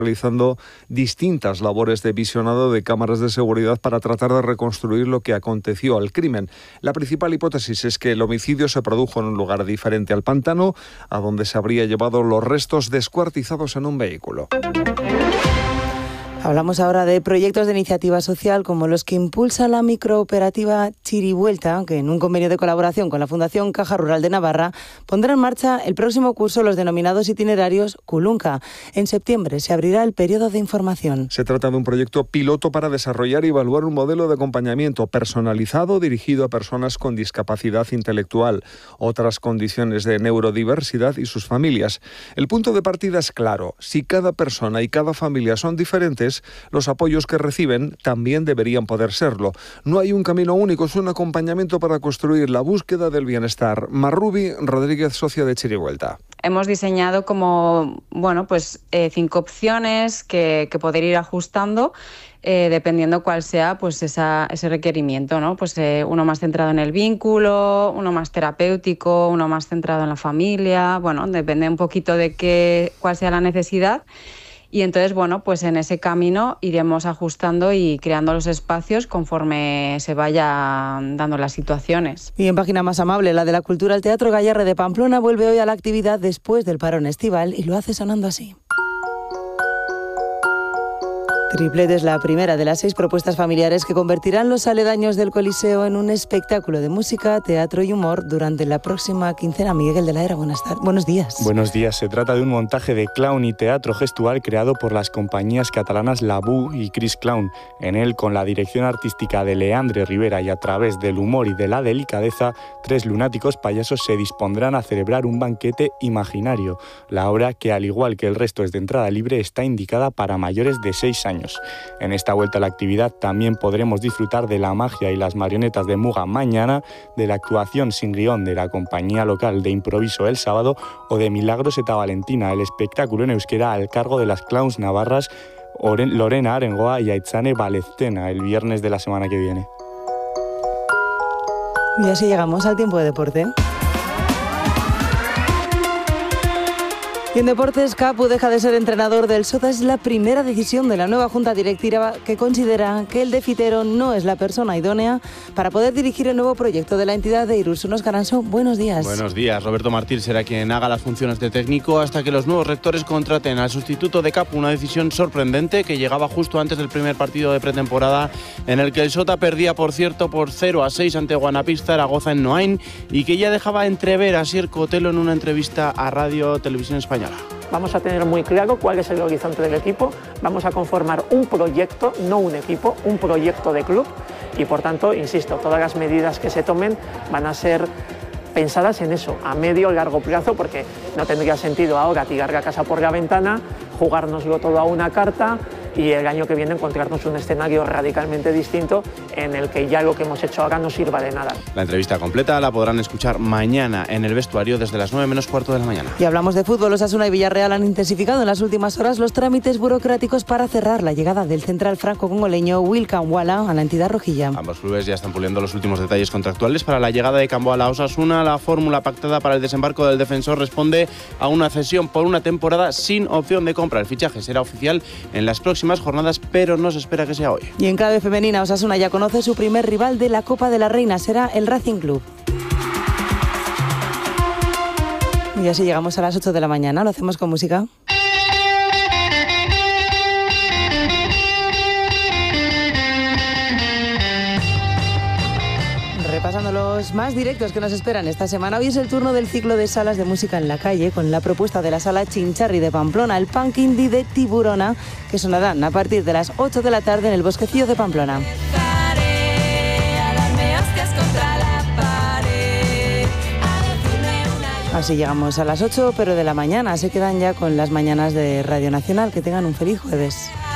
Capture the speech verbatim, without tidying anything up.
realizando distintas labores de visionado de cámaras de seguridad para tratar de reconstruir lo que aconteció al crimen. La principal hipótesis es que el homicidio se produjo en un lugar diferente al pantano, a donde se habría llevado los restos descuartizados en un vehículo. Hablamos ahora de proyectos de iniciativa social como los que impulsa la microoperativa Chirivuelta, que en un convenio de colaboración con la Fundación Caja Rural de Navarra pondrá en marcha el próximo curso los denominados itinerarios Kulunka. En septiembre se abrirá el periodo de información. Se trata de un proyecto piloto para desarrollar y evaluar un modelo de acompañamiento personalizado dirigido a personas con discapacidad intelectual, otras condiciones de neurodiversidad y sus familias. El punto de partida es claro: si cada persona y cada familia son diferentes, los apoyos que reciben también deberían poder serlo. No hay un camino único, es un acompañamiento para construir la búsqueda del bienestar. Marrubi Rodríguez, socia de Chirivuelta. Hemos diseñado como, bueno, pues eh, cinco opciones que, que poder ir ajustando eh, dependiendo cuál sea pues esa, ese requerimiento, ¿no? Pues eh, uno más centrado en el vínculo, uno más terapéutico, uno más centrado en la familia. Bueno, depende un poquito de qué, cuál sea la necesidad. Y entonces, bueno, pues en ese camino iremos ajustando y creando los espacios conforme se vayan dando las situaciones. Y en página más amable, la de la cultura, el Teatro Gayarre de Pamplona vuelve hoy a la actividad después del parón estival y lo hace sonando así. Triplet es la primera de las seis propuestas familiares que convertirán los aledaños del Coliseo en un espectáculo de música, teatro y humor durante la próxima quincena. Miguel de la Era, buenas tardes. Buenos días. Buenos días. Se trata de un montaje de clown y teatro gestual creado por las compañías catalanas La Bu y Chris Clown. En él, con la dirección artística de Leandre Rivera y a través del humor y de la delicadeza, tres lunáticos payasos se dispondrán a celebrar un banquete imaginario. La obra, que al igual que el resto es de entrada libre, está indicada para mayores de seis años. En esta vuelta a la actividad también podremos disfrutar de la magia y las marionetas de Muga mañana, de la actuación sin guión de la compañía local de improviso el sábado o de Milagros eta Valentina, el espectáculo en euskera al cargo de las clowns navarras Lorena Arengoa y Aitzane Valeztena el viernes de la semana que viene. Y así llegamos al tiempo de deporte. Y en deportes, Capu deja de ser entrenador del Sota. Es la primera decisión de la nueva junta directiva, que considera que el de Fitero no es la persona idónea para poder dirigir el nuevo proyecto de la entidad de Irusunos Garanzo. Buenos días. Buenos días. Roberto Martín será quien haga las funciones de técnico hasta que los nuevos rectores contraten al sustituto de Capu. Una decisión sorprendente que llegaba justo antes del primer partido de pretemporada, en el que el Sota perdía, por cierto, por cero a seis ante Guanapis Zaragoza en Noain, y que ya dejaba entrever a Asier Cotelo en una entrevista a Radio Televisión Española. Vamos a tener muy claro cuál es el horizonte del equipo, vamos a conformar un proyecto, no un equipo, un proyecto de club, y por tanto, insisto, todas las medidas que se tomen van a ser pensadas en eso, a medio o largo plazo, porque no tendría sentido ahora tirar la casa por la ventana, jugárnoslo todo a una carta y el año que viene encontrarnos un escenario radicalmente distinto en el que ya lo que hemos hecho ahora no sirva de nada. La entrevista completa la podrán escuchar mañana en el vestuario desde las nueve menos cuarto de la mañana. Y hablamos de fútbol. Osasuna y Villarreal han intensificado en las últimas horas los trámites burocráticos para cerrar la llegada del central franco-congoleño Will Camboala a la entidad rojilla. Ambos clubes ya están puliendo los últimos detalles contractuales para la llegada de Camboala a Osasuna. La fórmula pactada para el desembarco del defensor responde a una cesión por una temporada sin opción de compra. El fichaje será oficial en las próximas jornadas, pero no se espera que sea hoy. Y en clave femenina, Osasuna ya conoce su primer rival de la Copa de la Reina, será el Racing Club. Y así llegamos a las ocho de la mañana, lo hacemos con música. Repasando los más directos que nos esperan esta semana, hoy es el turno del ciclo de salas de música en la calle, con la propuesta de la sala Chincharri de Pamplona, el punk indie de Tiburona, que sonarán a partir de las ocho de la tarde en el Bosquecillo de Pamplona. Así llegamos a las ocho, pero de la mañana. Se quedan ya con las mañanas de Radio Nacional. Que tengan un feliz jueves.